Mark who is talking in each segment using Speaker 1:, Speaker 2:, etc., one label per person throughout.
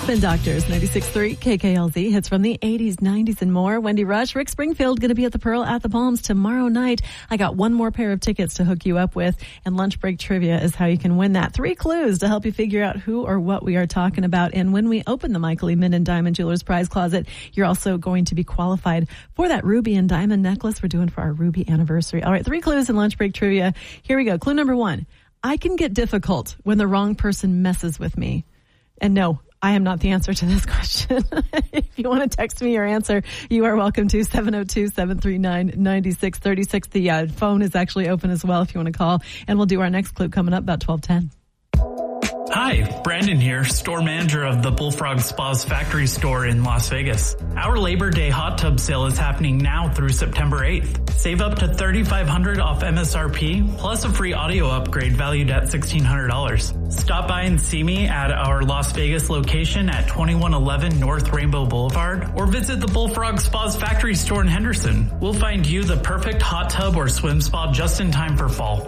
Speaker 1: Spin Doctors, 96.3 KKLZ, hits from the 80s, 90s, and more. Wendy Rush, Rick Springfield, going to be at the Pearl at the Palms tomorrow night. I got one more pair of tickets to hook you up with, and lunch break trivia is how you can win that. 3 clues to help you figure out who or what we are talking about. And when we open the Michael E. Minden Diamond Jewelers Prize Closet, you're also going to be qualified for that ruby and diamond necklace we're doing for our ruby anniversary. All right, 3 clues in lunch break trivia. Here we go. Clue number 1. I can get difficult when the wrong person messes with me. And no, I am not the answer to this question. If you want to text me your answer, you are welcome to 702-739-9636. The phone is actually open as well if you want to call. And we'll do our next clue coming up about 12:10.
Speaker 2: Hi, Brandon here, store manager of the Bullfrog Spas factory store in Las Vegas. Our Labor Day hot tub sale is happening now through September 8th. Save up to $3,500 off MSRP, plus a free audio upgrade valued at $1,600. Stop by and see me at our Las Vegas location at 2111 North Rainbow Boulevard, or visit the Bullfrog Spas factory store in Henderson. We'll find you the perfect hot tub or swim spa just in time for fall.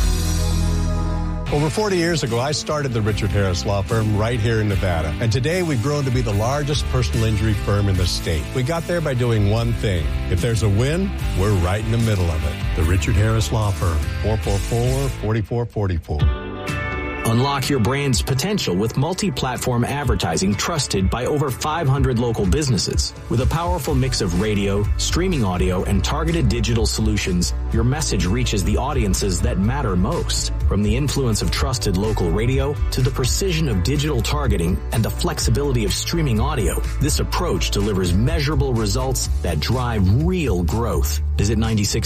Speaker 3: Over 40 years ago, I started the Richard Harris Law Firm right here in Nevada. And today we've grown to be the largest personal injury firm in the state. We got there by doing one thing. If there's a win, we're right in the middle of it. The Richard Harris Law Firm, 444-4444.
Speaker 4: Unlock your brand's potential with multi-platform advertising trusted by over 500 local businesses. With a powerful mix of radio, streaming audio, and targeted digital solutions, your message reaches the audiences that matter most. From the influence of trusted local radio to the precision of digital targeting and the flexibility of streaming audio, this approach delivers measurable results that drive real growth. Visit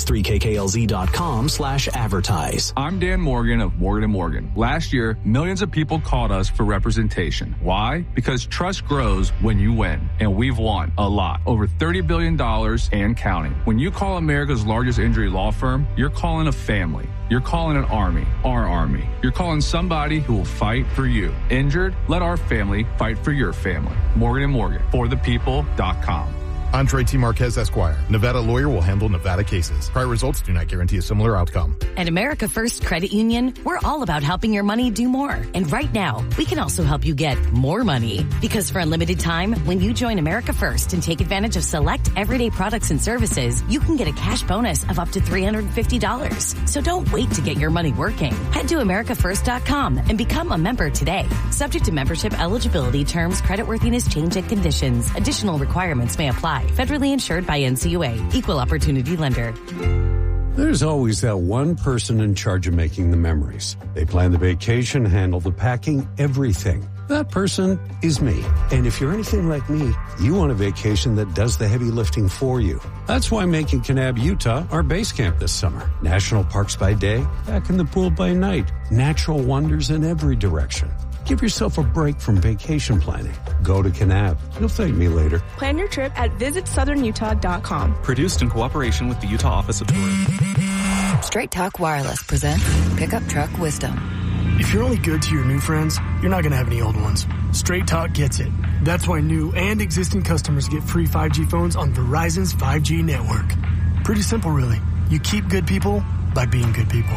Speaker 4: 963kklz.com/advertise.
Speaker 5: I'm Dan Morgan of Morgan & Morgan. Last year, millions of people called us for representation. Why? Because trust grows when you win. And we've won a lot. Over $30 billion and counting. When you call America's largest injury law firm, you're calling a family. You're calling an army, our army. You're calling somebody who will fight for you. Injured? Let our family fight for your family. Morgan & Morgan, forthepeople.com.
Speaker 6: Andre T. Marquez, Esquire. Nevada lawyer will handle Nevada cases. Prior results do not guarantee a similar outcome.
Speaker 7: At America First Credit Union, we're all about helping your money do more. And right now, we can also help you get more money. Because for a limited time, when you join America First and take advantage of select everyday products and services, you can get a cash bonus of up to $350. So don't wait to get your money working. Head to AmericaFirst.com and become a member today. Subject to membership eligibility, terms, creditworthiness, change, and conditions. Additional requirements may apply. Federally insured by NCUA. Equal opportunity lender.
Speaker 8: There's always that one person in charge of making the memories. They plan the vacation, handle the packing, everything. That person is me. And if you're anything like me, you want a vacation that does the heavy lifting for you. That's why I'm making Kanab, Utah, our base camp this summer. National parks by day, back in the pool by night. Natural wonders in every direction. Give yourself a break from vacation planning. Go to Kanab. You'll thank me later.
Speaker 9: Plan your trip at visitsouthernutah.com.
Speaker 10: Produced in cooperation with the Utah Office of Tourism.
Speaker 11: Straight Talk Wireless presents Pickup Truck Wisdom.
Speaker 12: If you're only good to your new friends, you're not going to have any old ones. Straight Talk gets it. That's why new and existing customers get free 5G phones on Verizon's 5G network. Pretty simple, really. You keep good people by being good people.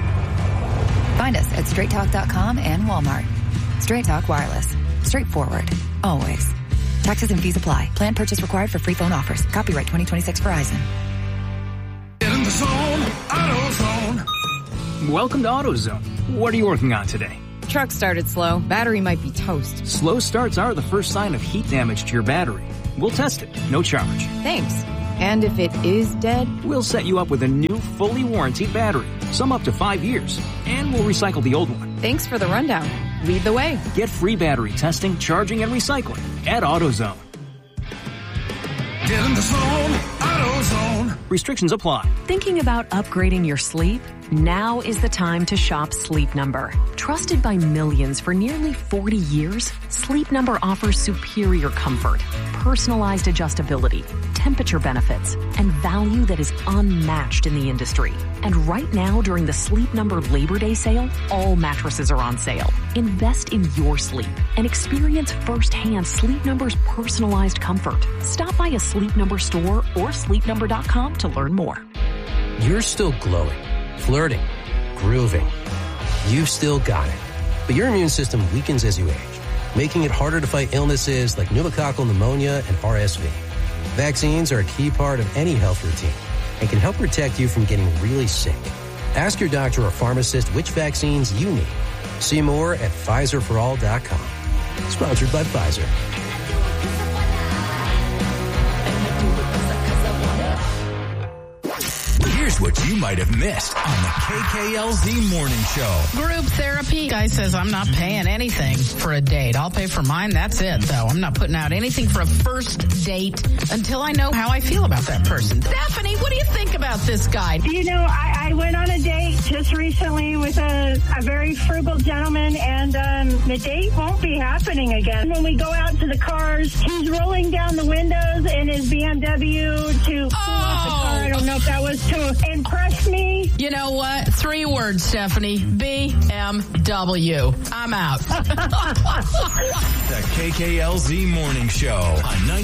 Speaker 11: Find us at straighttalk.com and Walmart. Straight Talk Wireless. Straightforward. Always. Taxes and fees apply. Plan purchase required for free phone offers. Copyright 2026 Verizon.
Speaker 13: In the zone, AutoZone.
Speaker 14: Welcome to AutoZone. What are you working on today?
Speaker 15: Truck started slow. Battery might be toast.
Speaker 14: Slow starts are the first sign of heat damage to your battery. We'll test it. No charge.
Speaker 15: Thanks. And if it is dead?
Speaker 14: We'll set you up with a new, fully warranted battery. Some up to 5 years. And we'll recycle the old one.
Speaker 15: Thanks for the rundown. Lead the way.
Speaker 14: Get free battery testing, charging, and recycling at AutoZone.
Speaker 13: Get in the zone, AutoZone.
Speaker 14: Restrictions apply.
Speaker 16: Thinking about upgrading your sleep? Now is the time to shop Sleep Number. Trusted by millions for nearly 40 years, Sleep Number offers superior comfort, personalized adjustability, temperature benefits, and value that is unmatched in the industry. And right now, during the Sleep Number Labor Day sale, all mattresses are on sale. Invest in your sleep and experience firsthand Sleep Number's personalized comfort. Stop by a Sleep Number store or sleepnumber.com to learn more.
Speaker 17: You're still glowing, flirting, grooving. You've still got it. But your immune system weakens as you age. making it harder to fight illnesses like pneumococcal pneumonia and RSV. Vaccines are a key part of any health routine and can help protect you from getting really sick. Ask your doctor or pharmacist which vaccines you need. See more at PfizerForAll.com. Sponsored by Pfizer.
Speaker 18: Here's what you might have missed on the KKLZ Morning Show.
Speaker 19: Group therapy. Guy says, I'm not paying anything for a date. I'll pay for mine. That's it, though. I'm not putting out anything for a first date until I know how I feel about that person. Stephanie, what do you think about this guy?
Speaker 20: You know, I went on a date just recently with a very frugal gentleman, and the date won't be happening again. When we go out to the cars, he's rolling down the windows in his BMW to pull off the car. I don't know if that was to impress me.
Speaker 19: You know what? 3 words, Stephanie. BMW. I'm out.
Speaker 18: The KKLZ Morning Show on 90.